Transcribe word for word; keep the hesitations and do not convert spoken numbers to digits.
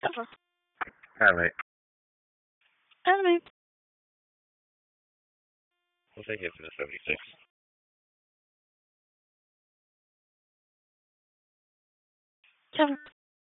Cover. Alright. Enemy. We'll take it for the seventy-six. Cover.